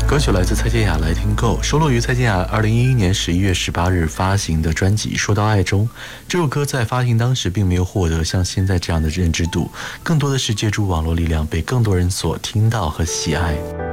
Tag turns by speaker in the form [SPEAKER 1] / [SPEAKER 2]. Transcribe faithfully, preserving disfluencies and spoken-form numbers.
[SPEAKER 1] 歌曲来自蔡健雅，来听够，收录于蔡健雅二零一一年十一月十八日发行的专辑《说到爱》中。这首歌在发行当时并没有获得像现在这样的认知度，更多的是借助网络力量被更多人所听到和喜爱。